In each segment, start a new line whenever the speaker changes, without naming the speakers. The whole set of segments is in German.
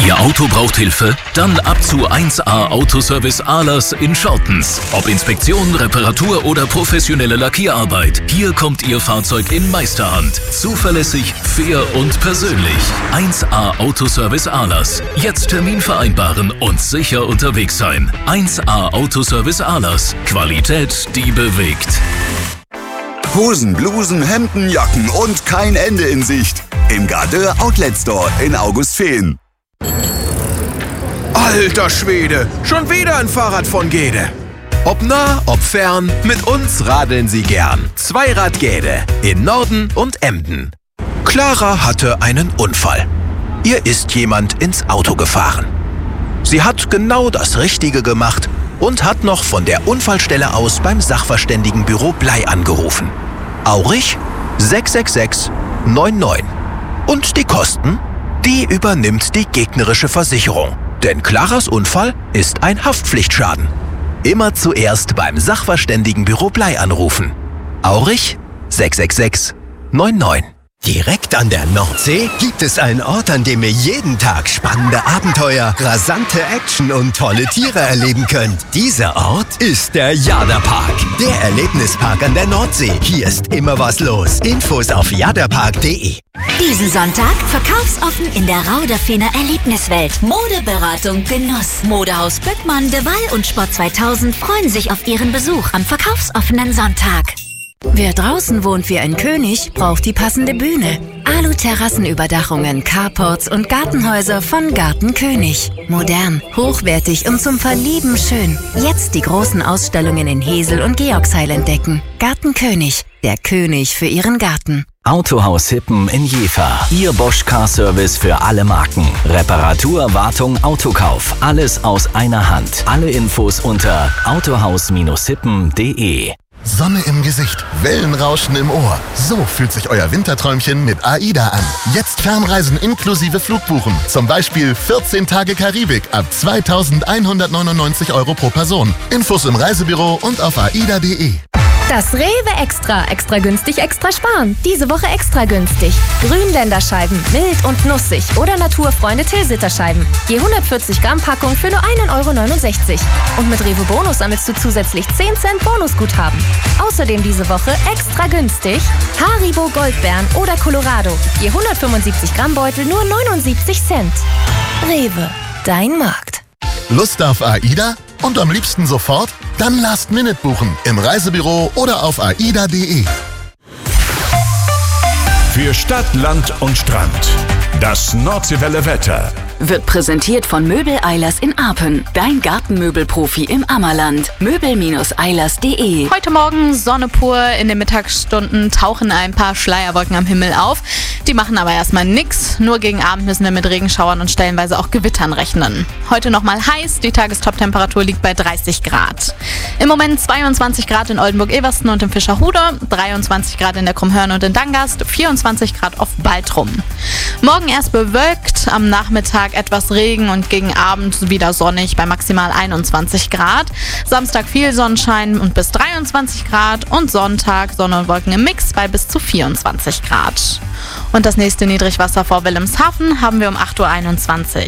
Ihr Auto braucht Hilfe? Dann ab zu 1A Autoservice Ahlers in Schortens. Ob Inspektion, Reparatur oder professionelle Lackierarbeit, hier kommt Ihr Fahrzeug in Meisterhand. Zuverlässig, fair und persönlich. 1A Autoservice Ahlers. Jetzt Termin vereinbaren und sicher unterwegs sein. 1A Autoservice Ahlers. Qualität, die bewegt.
Hosen, Blusen, Hemden, Jacken und kein Ende in Sicht. Im Gardeur Outlet Store in Augustfehn.
Alter Schwede, schon wieder ein Fahrrad von Gede. Ob nah, ob fern, mit uns radeln Sie gern. Zweirad Gede in Norden und Emden. Clara hatte einen Unfall. Ihr ist jemand ins Auto gefahren. Sie hat genau das Richtige gemacht und hat noch von der Unfallstelle aus beim Sachverständigenbüro Blei angerufen. Aurich 666 99. Und die Kosten? Die übernimmt die gegnerische Versicherung. Denn Claras Unfall ist ein Haftpflichtschaden. Immer zuerst beim Sachverständigenbüro Blei anrufen. Aurich 666 99.
Direkt an der Nordsee gibt es einen Ort, an dem ihr jeden Tag spannende Abenteuer, rasante Action und tolle Tiere erleben könnt. Dieser Ort ist der Jadapark, der Erlebnispark an der Nordsee. Hier ist immer was los. Infos auf jadapark.de.
Diesen Sonntag verkaufsoffen in der Rauderfehner Erlebniswelt. Modeberatung Genuss. Modehaus Böckmann, De Waal und Sport 2000 freuen sich auf ihren Besuch am verkaufsoffenen Sonntag. Wer draußen wohnt wie ein König, braucht die passende Bühne. Alu-Terrassenüberdachungen, Carports und Gartenhäuser von Garten König. Modern, hochwertig und zum Verlieben schön. Jetzt die großen Ausstellungen in Hesel und Georgsheil entdecken. Garten König, der König für Ihren Garten.
Autohaus Hippen in Jever. Ihr Bosch Car Service für alle Marken. Reparatur, Wartung, Autokauf. Alles aus einer Hand. Alle Infos unter autohaus-hippen.de.
Sonne im Gesicht, Wellenrauschen im Ohr. So fühlt sich euer Winterträumchen mit AIDA an. Jetzt Fernreisen inklusive Flugbuchen. Zum Beispiel 14 Tage Karibik ab 2.199 € pro Person. Infos im Reisebüro und auf aida.de.
Das Rewe Extra. Extra günstig, extra sparen. Diese Woche extra günstig. Grünländerscheiben, mild und nussig oder Naturfreunde Tilsiterscheiben. Je 140 Gramm Packung für nur 1,69 €. Und mit Rewe Bonus sammelst du zusätzlich 10 Cent Bonusguthaben. Außerdem diese Woche extra günstig Haribo Goldbeeren oder Colorado. Je 175 Gramm Beutel nur 79 Cent. Rewe, dein Markt.
Lust auf AIDA? Und am liebsten sofort? Dann Last Minute buchen im Reisebüro oder auf aida.de.
Für Stadt, Land und Strand. Das Nordseewelle Wetter.
Wird präsentiert von Möbel Eilers in Apen. Dein Gartenmöbelprofi im Ammerland. Möbel-eilers.de.
Heute Morgen Sonne pur. In den Mittagsstunden tauchen ein paar Schleierwolken am Himmel auf. Die machen aber erstmal nix. Nur gegen Abend müssen wir mit Regenschauern und stellenweise auch Gewittern rechnen. Heute nochmal heiß. Die Tagestoptemperatur liegt bei 30 Grad. Im Moment 22 Grad in Oldenburg-Eversten und im Fischerhude, 23 Grad in der Krummhörn und in Dangast, 24 Grad auf Baltrum. Morgen erst bewölkt, am Nachmittag etwas Regen und gegen Abend wieder sonnig bei maximal 21 Grad. Samstag viel Sonnenschein und bis 23 Grad und Sonntag Sonne und Wolken im Mix bei bis zu 24 Grad. Und das nächste Niedrigwasser vor Wilhelmshaven haben wir um 8:21 Uhr.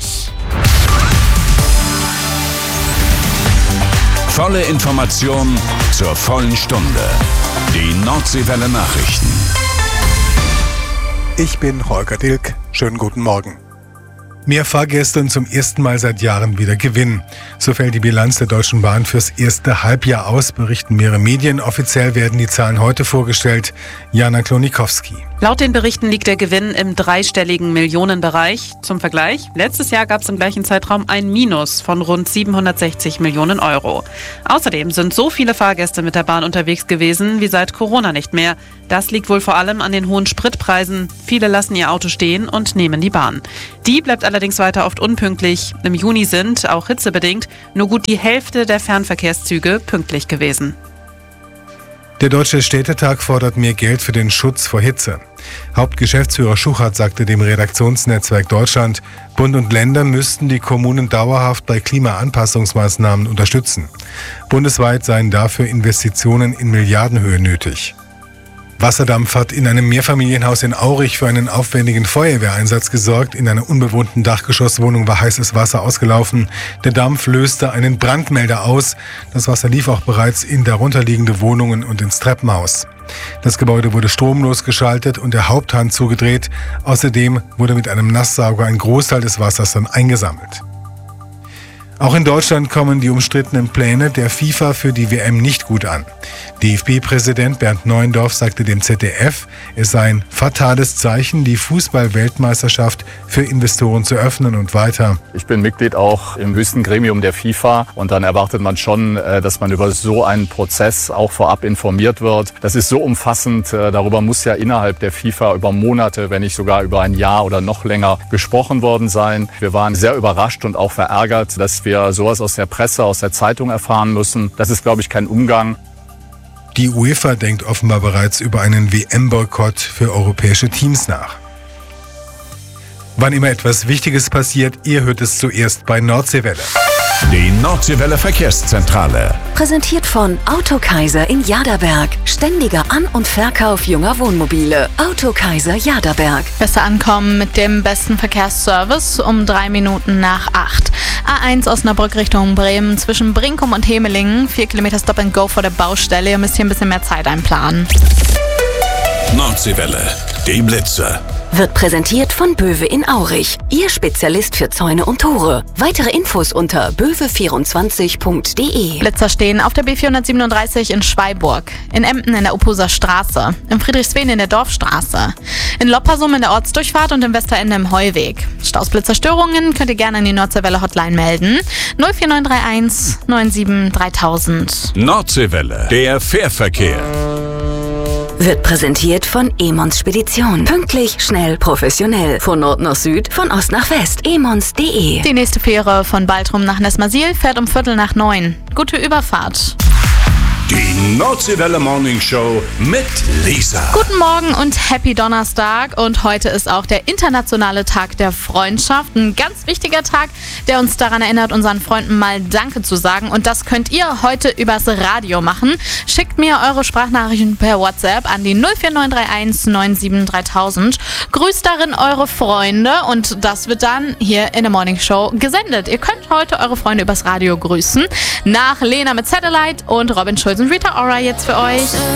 Volle Information zur vollen Stunde. Die Nordseewelle Nachrichten.
Ich bin Holger Dilk. Schönen guten Morgen. Mehr Fahrgäste und zum ersten Mal seit Jahren wieder Gewinn. So fällt die Bilanz der Deutschen Bahn fürs erste Halbjahr aus, berichten mehrere Medien. Offiziell werden die Zahlen heute vorgestellt. Jana Klonikowski.
Laut den Berichten liegt der Gewinn im dreistelligen Millionenbereich. Zum Vergleich, letztes Jahr gab es im gleichen Zeitraum ein Minus von rund 760 Millionen Euro. Außerdem sind so viele Fahrgäste mit der Bahn unterwegs gewesen wie seit Corona nicht mehr. Das liegt wohl vor allem an den hohen Spritpreisen. Viele lassen ihr Auto stehen und nehmen die Bahn. Die bleibt allerdings weiter oft unpünktlich. Im Juni sind, auch hitzebedingt, nur gut die Hälfte der Fernverkehrszüge pünktlich gewesen.
Der Deutsche Städtetag fordert mehr Geld für den Schutz vor Hitze. Hauptgeschäftsführer Schuchert sagte dem Redaktionsnetzwerk Deutschland, Bund und Länder müssten die Kommunen dauerhaft bei Klimaanpassungsmaßnahmen unterstützen. Bundesweit seien dafür Investitionen in Milliardenhöhe nötig. Wasserdampf hat in einem Mehrfamilienhaus in Aurich für einen aufwendigen Feuerwehreinsatz gesorgt. In einer unbewohnten Dachgeschosswohnung war heißes Wasser ausgelaufen. Der Dampf löste einen Brandmelder aus. Das Wasser lief auch bereits in darunterliegende Wohnungen und ins Treppenhaus. Das Gebäude wurde stromlos geschaltet und der Haupthahn zugedreht. Außerdem wurde mit einem Nasssauger ein Großteil des Wassers dann eingesammelt. Auch in Deutschland kommen die umstrittenen Pläne der FIFA für die WM nicht gut an. DFB-Präsident Bernd Neuendorf sagte dem ZDF, es sei ein fatales Zeichen, die Fußball-Weltmeisterschaft für Investoren zu öffnen und weiter.
Ich bin Mitglied auch im höchsten Gremium der FIFA und dann erwartet man schon, dass man über so einen Prozess auch vorab informiert wird. Das ist so umfassend, darüber muss ja innerhalb der FIFA über Monate, wenn nicht sogar über ein Jahr oder noch länger gesprochen worden sein. Wir waren sehr überrascht und auch verärgert, dass wir sowas aus der Presse, aus der Zeitung erfahren müssen. Das ist, glaube ich, kein Umgang.
Die UEFA denkt offenbar bereits über einen WM-Boykott für europäische Teams nach. Wann immer etwas Wichtiges passiert, ihr hört es zuerst bei Nordseewelle.
Die Nordseewelle Verkehrszentrale.
Präsentiert von Autokaiser in Jaderberg. Ständiger An- und Verkauf junger Wohnmobile. Autokaiser Jaderberg.
Besser ankommen mit dem besten Verkehrsservice um 3 Minuten nach 8. A1 Osnabrück Richtung Bremen zwischen Brinkum und Hemelingen. 4 Kilometer Stop and Go vor der Baustelle. Ihr müsst hier ein bisschen mehr Zeit einplanen.
Nordseewelle. Die Blitze.
Wird präsentiert von Böwe in Aurich. Ihr Spezialist für Zäune und Tore. Weitere Infos unter böwe24.de.
Blitzer stehen auf der B437 in Schweiburg, in Emden in der Uphuser Straße, in Friedrichswen in der Dorfstraße, in Loppersum in der Ortsdurchfahrt und im Westerende im Heuweg. Stausblitzerstörungen könnt ihr gerne an die Nordseewelle Hotline melden. 04931 97 3000.
Nordseewelle. Der Fährverkehr.
Wird präsentiert von Emons Spedition. Pünktlich, schnell, professionell. Von Nord nach Süd, von Ost nach West. emons.de.
Die nächste Fähre von Baltrum nach Nesmasil fährt um 8:45. Gute Überfahrt.
Die Nordseewelle Morning Show mit Lisa.
Guten Morgen und Happy Donnerstag. Und heute ist auch der internationale Tag der Freundschaft. Ein ganz wichtiger Tag, der uns daran erinnert, unseren Freunden mal Danke zu sagen. Und das könnt ihr heute übers Radio machen. Schickt mir eure Sprachnachrichten per WhatsApp an die 04931 97 3000. Grüßt darin eure Freunde und das wird dann hier in der Morning Show gesendet. Ihr könnt heute eure Freunde übers Radio grüßen. Nach Lena mit Satellite und Robin Schulz und Rita Ora jetzt für euch.